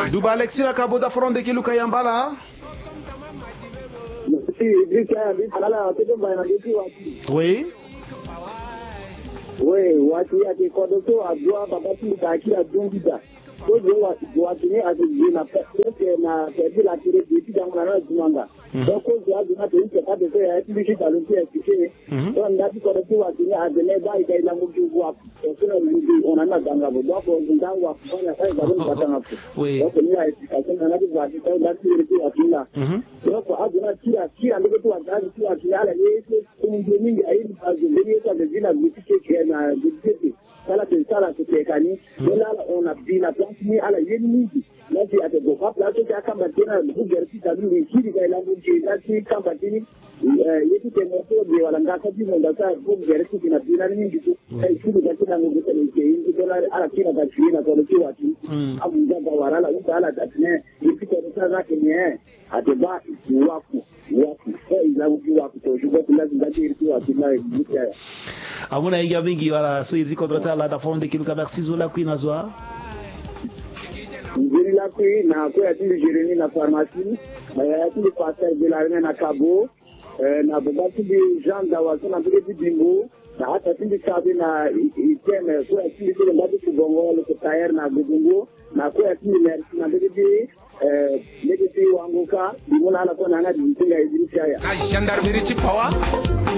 Duba Alexis acabou da fronde que Luca Yambala. Oui. Oui, wati ati kodoto adua babati taki adungida. Kodo wati ni ati na pete na pete la tire biti dans la demanda. Donc kodo aduna te inte pas de faire activité dans le pied piqué. Donc ndati kodoto wati ni adene ba ika ila muju wa. On en a dans la voie. Donc on doit voir comment ça va nous battre. Oui. Donc il y a explication on a dit wati ta ndati tire wati là. Donc aduna tira ndiko tu wati la yeye kumjeni ai azungeni kwa vile vitike na vitike sala pensala kutekani wala ona bila plani ala yeni nasi atego hapa hata kama tena bugerti tabii hili kwa langu nchi kama tini yetu temoto de wala ngaka tini ndaka bugerti kina bila nyingi tu hili kwa tena nguvu tena hii dola ala kina kwa china kwa kiwa tu abu ngaka wala ala tatne hiki kwa sasa kenye ateba waku ila waku to shugo lazima ngati kwa tena hiki Amuna ingia vingi wala suizi kontrata la da fonde kiluka merci zola kuinazwa. Njeri la kui na kwa tili jireni na pharmacie ya tili passer de la na kabo na bobati di janda wa sana bile bimbo na hata tili kabi na iteme kwa tili bile mbadi kubongo le tayar na gubungo na kwa tili merci na bile di negeti wanguka dimona ala kwa nanga di tinga idrisha ya gendarmerie power